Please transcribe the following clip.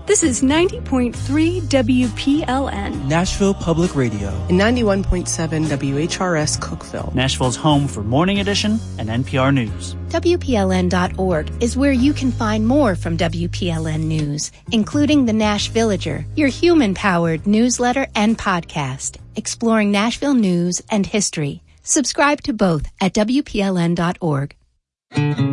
This is 90.3 WPLN. Nashville Public Radio. And 91.7 WHRS Cookeville. Nashville's home for Morning Edition and NPR News. WPLN.org is where you can find more from WPLN News, including the Nash Villager, your human-powered newsletter and podcast, exploring Nashville news and history. Subscribe to both at WPLN.org.